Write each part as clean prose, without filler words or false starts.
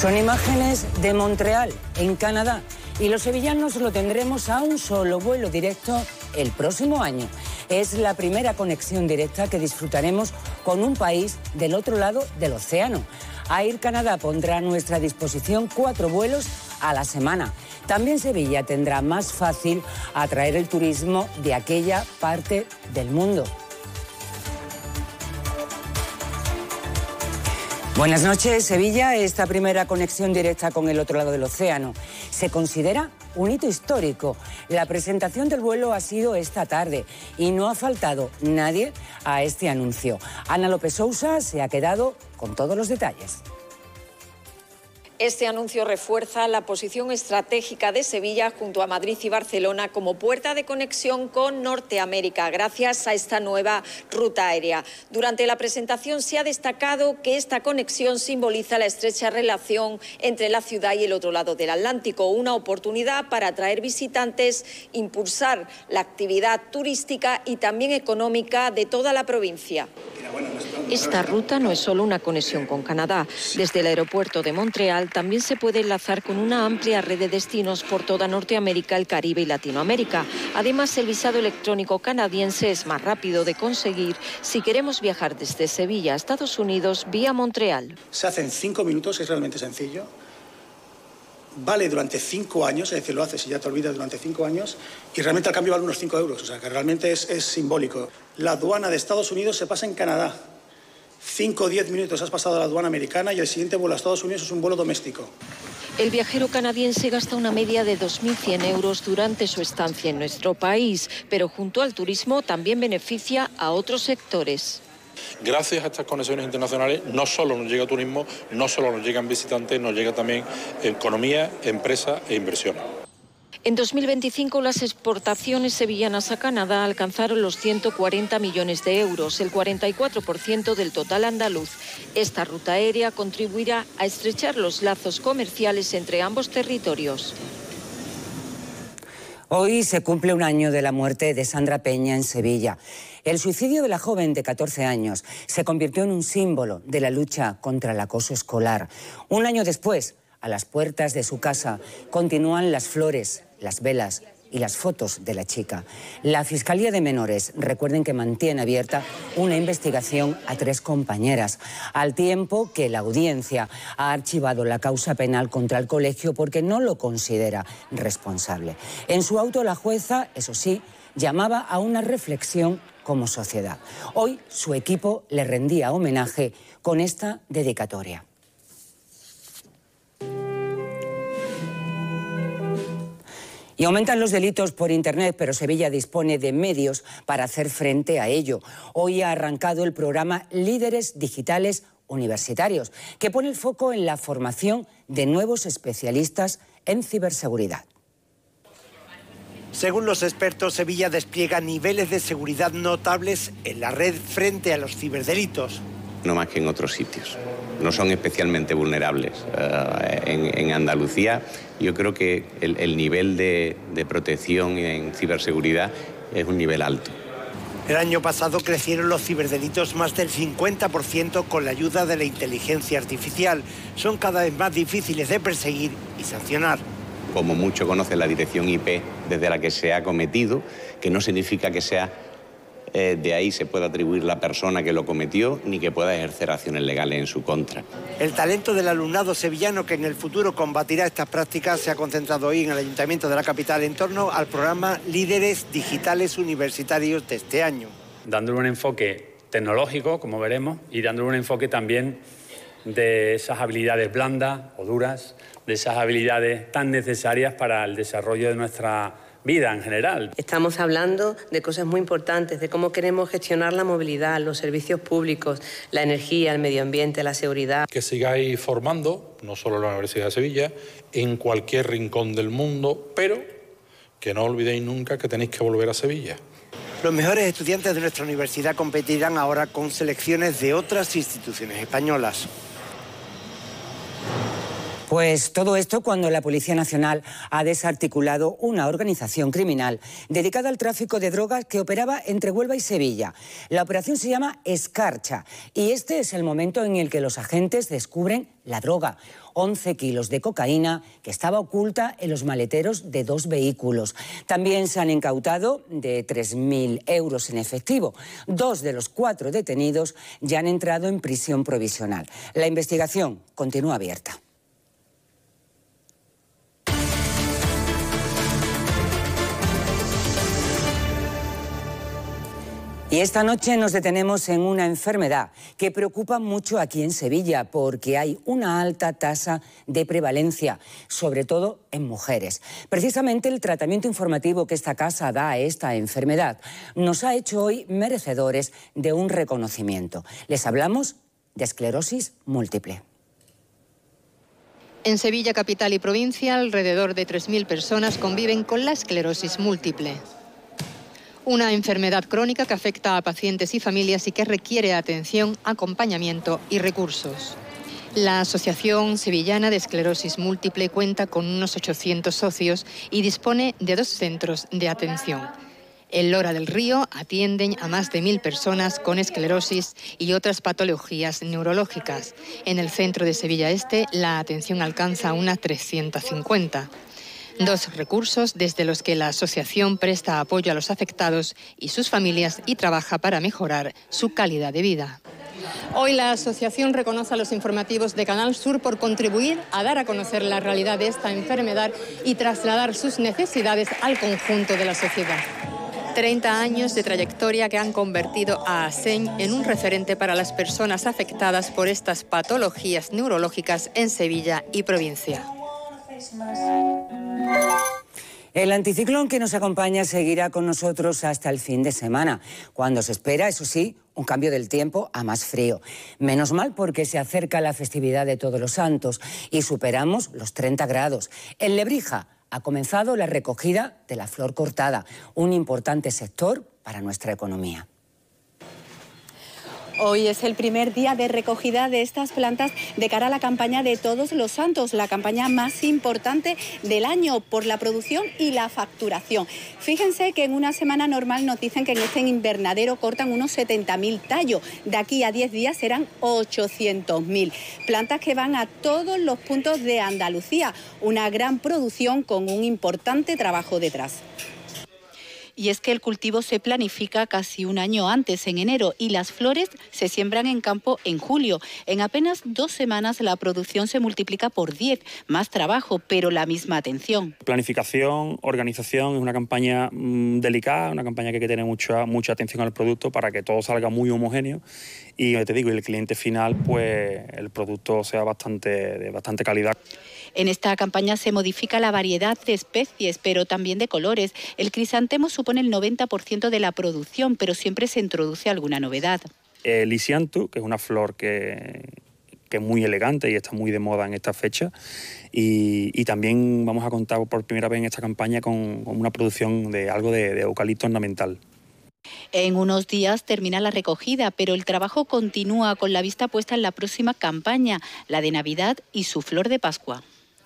Son imágenes de Montreal, en Canadá, y los sevillanos lo tendremos a un solo vuelo directo el próximo año. Es la primera conexión directa que disfrutaremos con un país del otro lado del océano. Air Canada pondrá a nuestra disposición 4 vuelos a la semana. También Sevilla tendrá más fácil atraer el turismo de aquella parte del mundo. Buenas noches, Sevilla. Esta primera conexión directa con el otro lado del océano se considera un hito histórico. La presentación del vuelo ha sido esta tarde y no ha faltado nadie a este anuncio. Ana López Sousa se ha quedado con todos los detalles. Este anuncio refuerza la posición estratégica de Sevilla junto a Madrid y Barcelona como puerta de conexión con Norteamérica, gracias a esta nueva ruta aérea. Durante la presentación se ha destacado que esta conexión simboliza la estrecha relación entre la ciudad y el otro lado del Atlántico, una oportunidad para atraer visitantes, impulsar la actividad turística y también económica de toda la provincia. Esta ruta no es solo una conexión con Canadá. Desde el aeropuerto de Montreal también se puede enlazar con una amplia red de destinos por toda Norteamérica, el Caribe y Latinoamérica. Además, el visado electrónico canadiense es más rápido de conseguir si queremos viajar desde Sevilla a Estados Unidos vía Montreal. Se hace en 5 minutos, es realmente sencillo. Vale durante 5 años, es decir, lo haces y ya te olvidas durante 5 años, y realmente al cambio vale unos 5 euros, o sea que realmente es simbólico. La aduana de Estados Unidos se pasa en Canadá. 5 o 10 minutos has pasado a la aduana americana y el siguiente vuelo a Estados Unidos es un vuelo doméstico. El viajero canadiense gasta una media de 2.100 euros durante su estancia en nuestro país, pero junto al turismo también beneficia a otros sectores. Gracias a estas conexiones internacionales no solo nos llega turismo, no solo nos llegan visitantes, nos llega también economía, empresas e inversiones. En 2025 las exportaciones sevillanas a Canadá alcanzaron los 140 millones de euros, el 44% del total andaluz. Esta ruta aérea contribuirá a estrechar los lazos comerciales entre ambos territorios. Hoy se cumple un año de la muerte de Sandra Peña en Sevilla. El suicidio de la joven de 14 años se convirtió en un símbolo de la lucha contra el acoso escolar. Un año después, a las puertas de su casa, continúan las flores, las velas y las fotos de la chica. La Fiscalía de Menores, recuerden que mantiene abierta una investigación a 3 compañeras, al tiempo que la audiencia ha archivado la causa penal contra el colegio porque no lo considera responsable. En su auto, la jueza, eso sí, llamaba a una reflexión como sociedad. Hoy su equipo le rendía homenaje con esta dedicatoria. Y aumentan los delitos por Internet, pero Sevilla dispone de medios para hacer frente a ello. Hoy ha arrancado el programa Líderes Digitales Universitarios, que pone el foco en la formación de nuevos especialistas en ciberseguridad. Según los expertos, Sevilla despliega niveles de seguridad notables en la red frente a los ciberdelitos. No más que en otros sitios. No son especialmente vulnerables. En Andalucía yo creo que el nivel de protección en ciberseguridad es un nivel alto. El año pasado crecieron los ciberdelitos más del 50% con la ayuda de la inteligencia artificial. Son cada vez más difíciles de perseguir y sancionar. Como mucho conoce la dirección IP desde la que se ha cometido, que no significa que sea de ahí se pueda atribuir la persona que lo cometió ni que pueda ejercer acciones legales en su contra. El talento del alumnado sevillano que en el futuro combatirá estas prácticas se ha concentrado hoy en el Ayuntamiento de la capital en torno al programa Líderes Digitales Universitarios de este año. Dándole un enfoque tecnológico, como veremos, y dándole un enfoque también de esas habilidades blandas o duras, de esas habilidades tan necesarias para el desarrollo de nuestra vida en general. Estamos hablando de cosas muy importantes, de cómo queremos gestionar la movilidad, los servicios públicos, la energía, el medio ambiente, la seguridad. Que sigáis formando, no solo en la Universidad de Sevilla, en cualquier rincón del mundo, pero que no olvidéis nunca que tenéis que volver a Sevilla. Los mejores estudiantes de nuestra universidad competirán ahora con selecciones de otras instituciones españolas. Pues todo esto cuando la Policía Nacional ha desarticulado una organización criminal dedicada al tráfico de drogas que operaba entre Huelva y Sevilla. La operación se llama Escarcha y este es el momento en el que los agentes descubren la droga. 11 kilos de cocaína que estaba oculta en los maleteros de 2 vehículos. También se han incautado de 3.000 euros en efectivo. 2 de los 4 detenidos ya han entrado en prisión provisional. La investigación continúa abierta. Y esta noche nos detenemos en una enfermedad que preocupa mucho aquí en Sevilla porque hay una alta tasa de prevalencia, sobre todo en mujeres. Precisamente el tratamiento informativo que esta casa da a esta enfermedad nos ha hecho hoy merecedores de un reconocimiento. Les hablamos de esclerosis múltiple. En Sevilla, capital y provincia, alrededor de 3.000 personas conviven con la esclerosis múltiple. Una enfermedad crónica que afecta a pacientes y familias y que requiere atención, acompañamiento y recursos. La Asociación Sevillana de Esclerosis Múltiple cuenta con unos 800 socios y dispone de 2 centros de atención. En Lora del Río atienden a más de 1.000 personas con esclerosis y otras patologías neurológicas. En el centro de Sevilla Este la atención alcanza a unas 350. 2 recursos desde los que la asociación presta apoyo a los afectados y sus familias y trabaja para mejorar su calidad de vida. Hoy la asociación reconoce a los informativos de Canal Sur por contribuir a dar a conocer la realidad de esta enfermedad y trasladar sus necesidades al conjunto de la sociedad. 30 años de trayectoria que han convertido a ASEN en un referente para las personas afectadas por estas patologías neurológicas en Sevilla y provincia. El anticiclón que nos acompaña seguirá con nosotros hasta el fin de semana, cuando se espera, eso sí, un cambio del tiempo a más frío. Menos mal porque se acerca la festividad de Todos los Santos y superamos los 30 grados. En Lebrija ha comenzado la recogida de la flor cortada, un importante sector para nuestra economía. Hoy es el primer día de recogida de estas plantas de cara a la campaña de Todos los Santos, la campaña más importante del año por la producción y la facturación. Fíjense que en una semana normal nos dicen que en este invernadero cortan unos 70.000 tallos. De aquí a 10 días serán 800.000. Plantas que van a todos los puntos de Andalucía. Una gran producción con un importante trabajo detrás. Y es que el cultivo se planifica casi un año antes, en enero, y las flores se siembran en campo en julio. En apenas 2 semanas la producción se multiplica por 10, más trabajo, pero la misma atención. Planificación, organización, es una campaña delicada, una campaña que hay que tener mucha atención al producto para que todo salga muy homogéneo y, te digo, el cliente final, pues el producto sea de bastante calidad. En esta campaña se modifica la variedad de especies, pero también de colores. El crisantemo supone el 90% de la producción, pero siempre se introduce alguna novedad. El Isiantu, que es una flor que es muy elegante y está muy de moda en esta fecha. Y también vamos a contar por primera vez en esta campaña con una producción de algo de eucalipto ornamental. En unos días termina la recogida, pero el trabajo continúa con la vista puesta en la próxima campaña, la de Navidad y su flor de Pascua.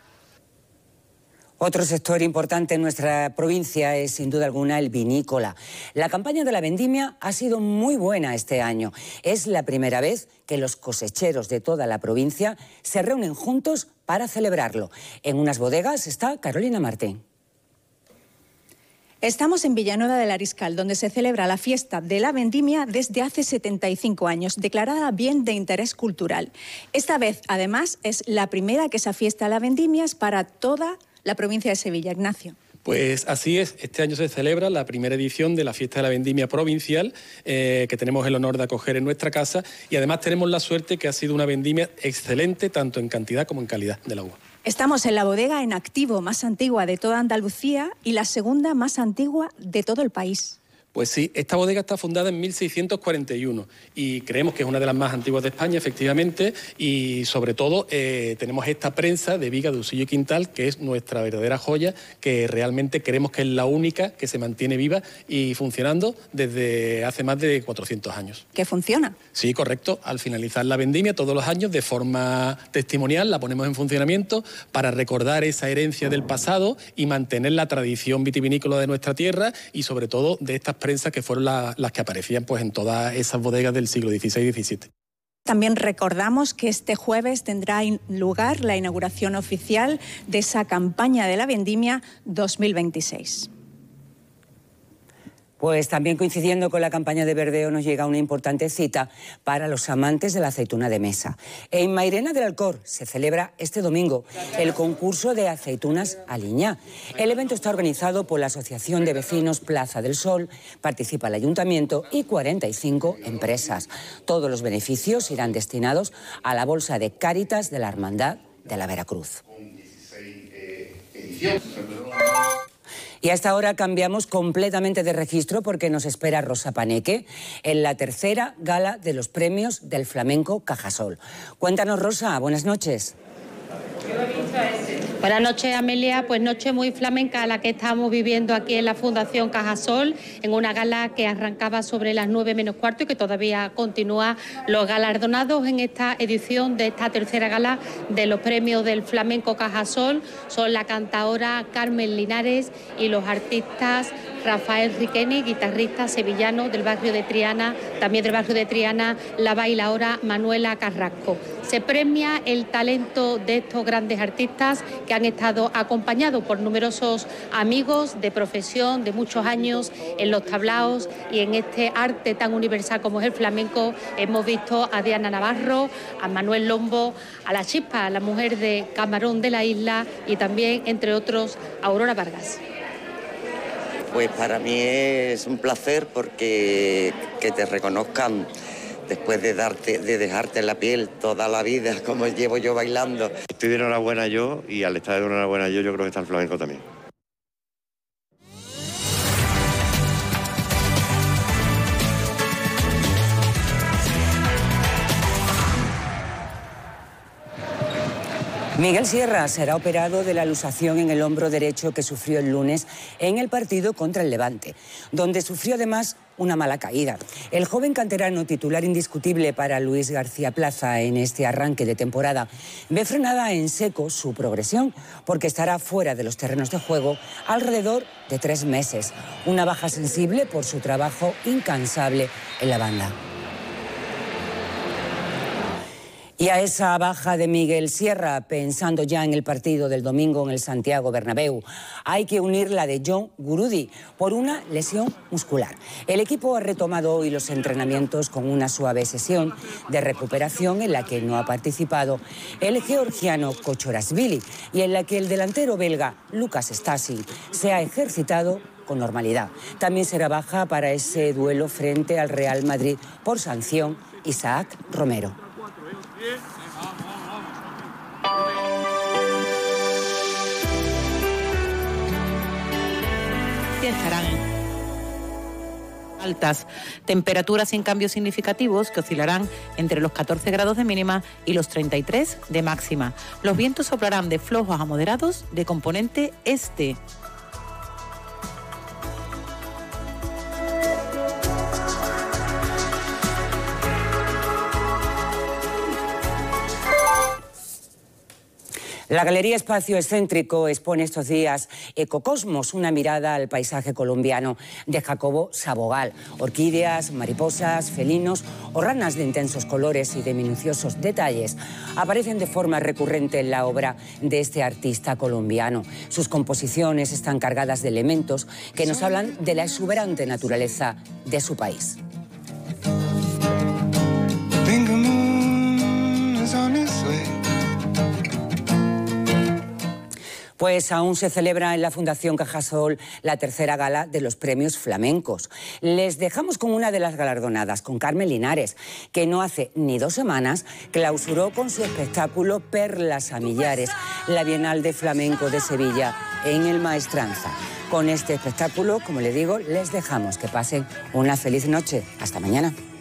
Otro sector importante en nuestra provincia es, sin duda alguna, el vinícola. La campaña de la vendimia ha sido muy buena este año. Es la primera vez que los cosecheros de toda la provincia se reúnen juntos para celebrarlo. En unas bodegas está Carolina Martín. Estamos en Villanueva del Ariscal, donde se celebra la fiesta de la vendimia desde hace 75 años, declarada bien de interés cultural. Esta vez, además, es la primera que se afiesta la vendimia para toda la provincia de Sevilla. Ignacio. Pues así es, este año se celebra la primera edición de la Fiesta de la Vendimia Provincial, que tenemos el honor de acoger en nuestra casa, y además tenemos la suerte que ha sido una vendimia excelente, tanto en cantidad como en calidad de la uva. Estamos en la bodega en activo más antigua de toda Andalucía y la segunda más antigua de todo el país. Pues sí, esta bodega está fundada en 1641 y creemos que es una de las más antiguas de España, efectivamente, y sobre todo tenemos esta prensa de viga de Usillo y Quintal, que es nuestra verdadera joya, que realmente creemos que es la única que se mantiene viva y funcionando desde hace más de 400 años. ¿Que funciona? Sí, correcto. Al finalizar la vendimia, todos los años, de forma testimonial, la ponemos en funcionamiento para recordar esa herencia del pasado y mantener la tradición vitivinícola de nuestra tierra y, sobre todo, de estas prensas que fueron las que aparecían pues, en todas esas bodegas del siglo XVI y XVII. También recordamos que este jueves tendrá lugar la inauguración oficial de esa campaña de la vendimia 2026. Pues también coincidiendo con la campaña de verdeo nos llega una importante cita para los amantes de la aceituna de mesa. En Mairena del Alcor se celebra este domingo el concurso de aceitunas Aliñá. El evento está organizado por la Asociación de Vecinos Plaza del Sol, participa el Ayuntamiento y 45 empresas. Todos los beneficios irán destinados a la bolsa de Cáritas de la Hermandad de la Veracruz. Y a esta hora cambiamos completamente de registro porque nos espera Rosa Paneque en la tercera gala de los premios del flamenco Cajasol. Cuéntanos, Rosa, buenas noches. Buenas noches, Amelia. Pues noche muy flamenca la que estamos viviendo aquí en la Fundación Cajasol, en una gala que arrancaba sobre las 9 menos cuarto y que todavía continúa. Los galardonados en esta edición de esta tercera gala de los premios del flamenco Cajasol son la cantaora Carmen Linares y los artistas Rafael Riqueni, guitarrista sevillano del barrio de Triana, también del barrio de Triana, la bailaora Manuela Carrasco. Se premia el talento de estos grandes artistas que han estado acompañados por numerosos amigos de profesión, de muchos años en los tablaos y en este arte tan universal como es el flamenco. Hemos visto a Diana Navarro, a Manuel Lombo, a la Chispa, la mujer de Camarón de la Isla, y también, entre otros, a Aurora Vargas. Pues para mí es un placer porque que te reconozcan después de dejarte en la piel toda la vida, como llevo yo bailando. Estoy de enhorabuena yo, y al estar de enhorabuena yo creo que está el flamenco también. Miguel Sierra será operado de la luxación en el hombro derecho que sufrió el lunes en el partido contra el Levante, donde sufrió además una mala caída. El joven canterano, titular indiscutible para Luis García Plaza en este arranque de temporada, ve frenada en seco su progresión porque estará fuera de los terrenos de juego alrededor de 3 meses. Una baja sensible por su trabajo incansable en la banda. Y a esa baja de Miguel Sierra, pensando ya en el partido del domingo en el Santiago Bernabéu, hay que unir la de John Gurudi por una lesión muscular. El equipo ha retomado hoy los entrenamientos con una suave sesión de recuperación en la que no ha participado el georgiano Kochorashvili y en la que el delantero belga Lucas Stasi se ha ejercitado con normalidad. También será baja para ese duelo frente al Real Madrid por sanción Isaac Romero. Estarán altas, temperaturas sin cambios significativos que oscilarán entre los 14 grados de mínima y los 33 de máxima. Los vientos soplarán de flojos a moderados de componente este. La Galería Espacio Excéntrico expone estos días Ecocosmos, una mirada al paisaje colombiano de Jacobo Sabogal. Orquídeas, mariposas, felinos o ranas de intensos colores y de minuciosos detalles aparecen de forma recurrente en la obra de este artista colombiano. Sus composiciones están cargadas de elementos que nos hablan de la exuberante naturaleza de su país. Pues aún se celebra en la Fundación Cajasol la tercera gala de los premios flamencos. Les dejamos con una de las galardonadas, con Carmen Linares, que no hace ni 2 semanas clausuró con su espectáculo Perlas a Millares la Bienal de Flamenco de Sevilla en el Maestranza. Con este espectáculo, como le digo, les dejamos. Que pasen una feliz noche. Hasta mañana.